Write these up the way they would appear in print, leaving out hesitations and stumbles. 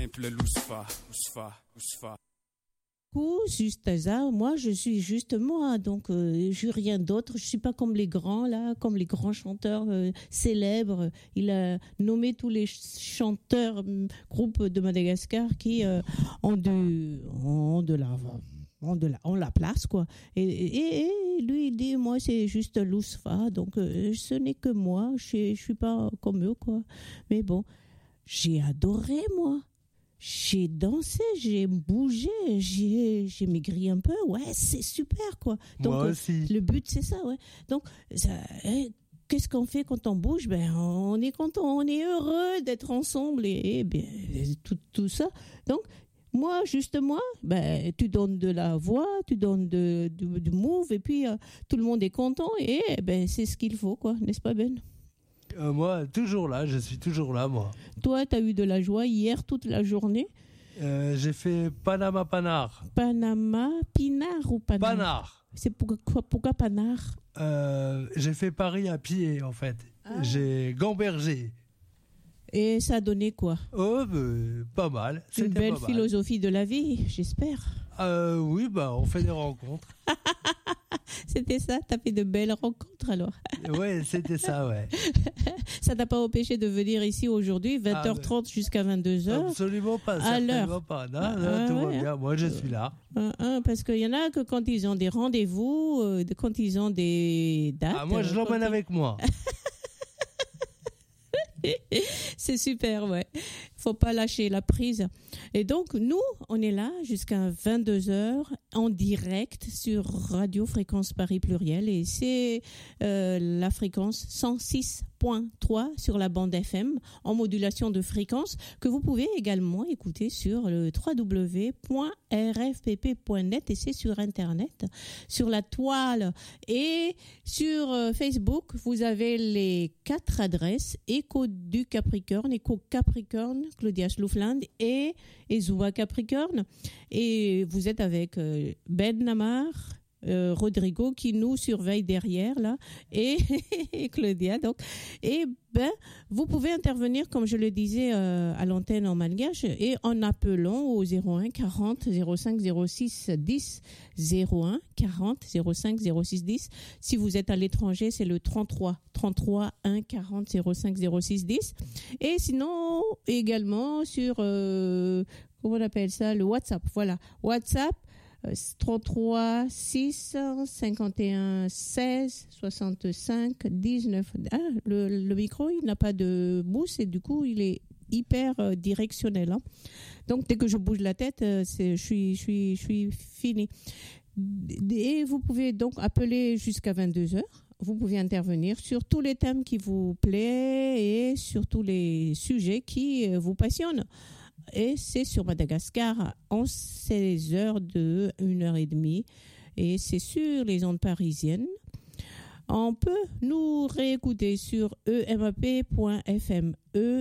simple lousfa, lousfa, lousfa. Juste ça, moi je suis juste moi, donc je suis rien d'autre, je suis pas comme les grands là, comme les grands chanteurs célèbres. Il a nommé tous les chanteurs groupes de Madagascar qui ont la place quoi. Et lui il dit moi c'est juste Lousfa, donc ce n'est que moi, je suis pas comme eux quoi. Mais bon, j'ai adoré moi. J'ai dansé, j'ai bougé, j'ai maigri un peu. Ouais, c'est super, quoi. Donc, moi aussi. Le but, c'est ça, ouais. Donc, qu'est-ce qu'on fait quand on bouge? Ben, on est content, on est heureux d'être ensemble et tout ça. Donc, moi, juste moi, ben, tu donnes de la voix, tu donnes du move et puis tout le monde est content et ben, c'est ce qu'il faut, quoi. N'est-ce pas, Ben? Moi, toujours là, je suis toujours là, moi. Toi, tu as eu de la joie hier toute la journée. J'ai fait Panama-Panard. Panama, Pinard ou Panard? Panard. C'est pourquoi Panard? J'ai fait Paris à pied, en fait. J'ai gambergé. Et ça a donné quoi? Oh, pas mal. Une belle philosophie de la vie, j'espère. Oui, on fait des rencontres. C'était ça? T'as fait de belles rencontres alors? Ouais, c'était ça, ouais. Ça t'a pas empêché de venir ici aujourd'hui, 20h30 jusqu'à 22h? Absolument pas, certainement pas. Non, tout va bien, moi je suis là. Parce qu'il y en a que quand ils ont des rendez-vous, quand ils ont des dates... moi je l'emmène avec moi. C'est super, ouais. Faut pas lâcher la prise. Et donc, nous, on est là jusqu'à 22h en direct sur Radio Fréquence Paris Pluriel et c'est la fréquence 106.3 sur la bande FM en modulation de fréquence que vous pouvez également écouter sur le www.rfpp.net et c'est sur Internet, sur la toile et sur Facebook. Vous avez les 4 adresses: Écho du Capricorne, Écho Capricorne, Claudia Schloufland et Zouba Capricorne. Et vous êtes avec Ben Namar, Rodrigo qui nous surveille derrière là et Claudia donc. Et vous pouvez intervenir comme je le disais à l'antenne en malgache et en appelant au 01 40 05 06 10 01 40 05 06 10. Si vous êtes à l'étranger, c'est le 33 1 40 05 06 10. Et sinon également sur comment on appelle ça, le WhatsApp. Voilà, WhatsApp 33 6 51 16 65 19. Le micro, il n'a pas de mousse et du coup, il est hyper directionnel. Hein. Donc, dès que je bouge la tête, je suis fini. Et vous pouvez donc appeler jusqu'à 22h. Vous pouvez intervenir sur tous les thèmes qui vous plaisent et sur tous les sujets qui vous passionnent. Et c'est sur Madagascar en 16 heures de 1h30 et c'est sur les ondes parisiennes. On peut nous réécouter sur emap.fm,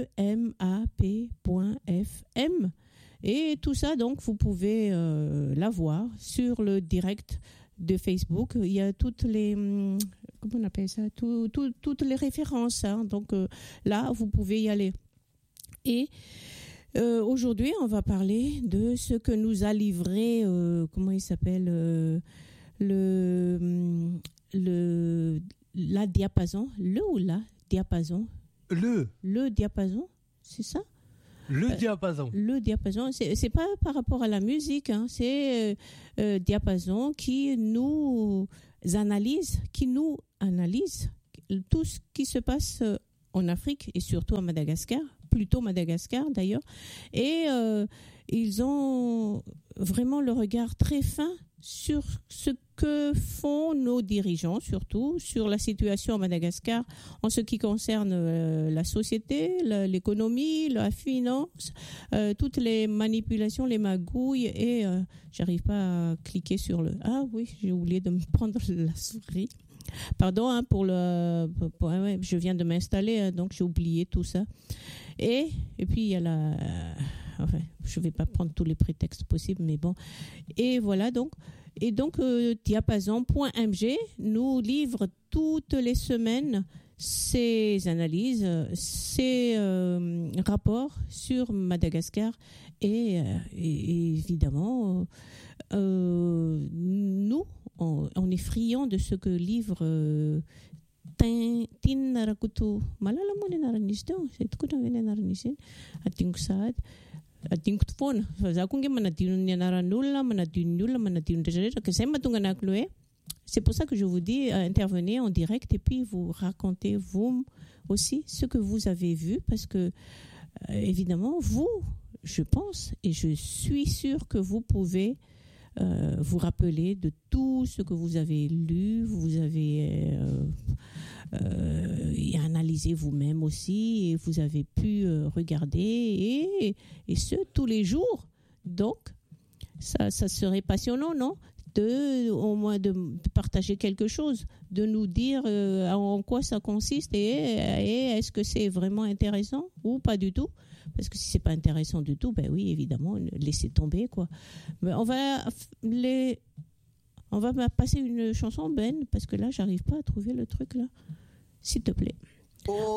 emap.fm. Et tout ça, donc, vous pouvez l'avoir sur le direct de Facebook. Il y a toutes les, comment on appelle ça, toutes les références. Hein. Donc là, vous pouvez y aller. Et aujourd'hui, on va parler de ce que nous a livré, comment il s'appelle, la diapason, le diapason, c'est ça? Le diapason. Le diapason, c'est pas par rapport à la musique, hein, c'est diapason qui nous analyse tout ce qui se passe en Afrique et surtout à Madagascar, plutôt Madagascar d'ailleurs, et ils ont vraiment le regard très fin sur ce que font nos dirigeants, surtout sur la situation à Madagascar en ce qui concerne la société, l'économie, la finance, toutes les manipulations, les magouilles et j'arrive pas à cliquer sur le... Ah oui, j'ai oublié de me prendre la souris. Pardon je viens de m'installer, hein, donc j'ai oublié tout ça. Et puis il y a enfin, je vais pas prendre tous les prétextes possibles, mais bon. Et voilà donc. Et donc diapason.mg nous livre toutes les semaines ces analyses, ces rapports sur Madagascar et évidemment, nous, on est friands de ce que livre Tin Narakutu Malala mo ni naranisdo c'est tout comme ni naranisin ating sad ating phone za kung manadino ni naranulla manadino déjà que c'est matunga nakloe. C'est pour ça que je vous dis intervenez en direct et puis vous racontez vous aussi ce que vous avez vu parce que évidemment vous, je pense et je suis sûre que vous pouvez vous rappeler de tout ce que vous avez lu, vous avez analysé vous-même aussi et vous avez pu regarder et ce tous les jours. Donc ça serait passionnant, non? Au moins de partager quelque chose, de nous dire en quoi ça consiste et est-ce que c'est vraiment intéressant ou pas du tout. Parce que si c'est pas intéressant du tout, ben oui, évidemment, laissez tomber, quoi. Mais on va passer une chanson, Ben, parce que là, j'arrive pas à trouver le truc, là. S'il te plaît.